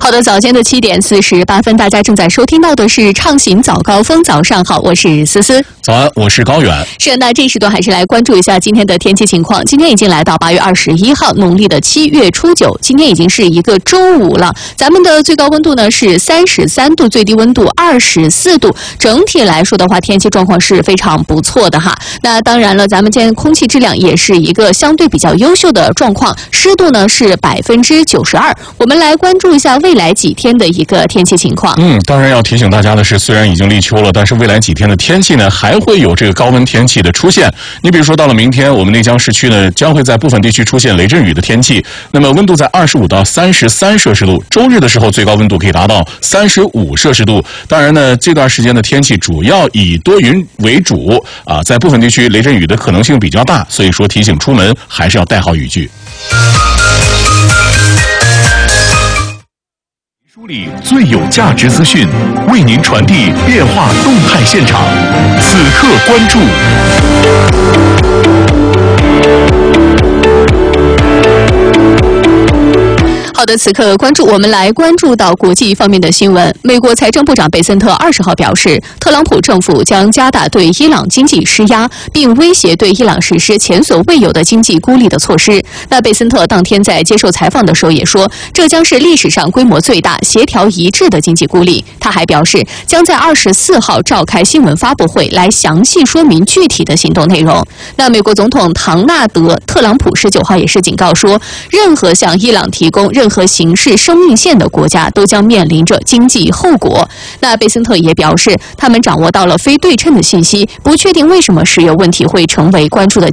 好的，早间的7点48分，大家正在收听到的是畅行早高峰。早上好，我是思思。 早安，我是高远。 是，那这时段还是来关注一下今天的天气情况。今天已经来到8月21号，农历的7月初9，今天已经是一个周五了。咱们的最高温度呢是33度，最低温度24度。整体来说的话，天气状况是非常不错的哈。那当然了，咱们今天空气质量也是一个相对比较优秀的状况，湿度呢是92%。我们来关注一下未来几天的一个天气情况。 当然要提醒大家的是，虽然已经立秋了，但是未来几天的天气呢，还会有这个高温天气的出现。你比如说，到了明天，我们内江市区呢，将会在部分地区出现雷阵雨的天气，那么温度在25到33摄氏度。周日的时候，最高温度可以达到35摄氏度。当然呢，这段时间的天气主要以多云为主啊，在部分地区雷阵雨的可能性比较大，所以说提醒出门还是要带好雨具。 梳理最有价值资讯，为您传递变化动态现场。此刻关注。 好的，此刻关注，我们来关注到国际方面的新闻。美国财政部长贝森特20号表示，特朗普政府将加大对伊朗经济施压，并威胁对伊朗实施前所未有的经济孤立的措施。那贝森特当天在接受采访的时候也说，这将是历史上规模最大、协调一致的经济孤立。他还表示，将在24号召开新闻发布会来详细说明具体的行动内容。那美国总统唐纳德·特朗普19号也是警告说，任何向伊朗提供任何形式生命线的国家都将面临着经济后果。那贝森特也表示，他们掌握到了非对称的信息，不确定为什么石油问题会成为关注的